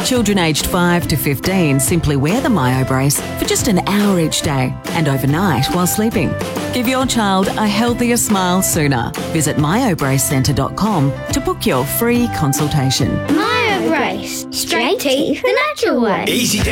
Children aged 5 to 15 simply wear the Myo Brace for just an hour each day and overnight while sleeping. Give your child a healthier smile sooner. Visit myobracecentre.com to book your free consultation. Myo Brace. Straight teeth the natural way. Easy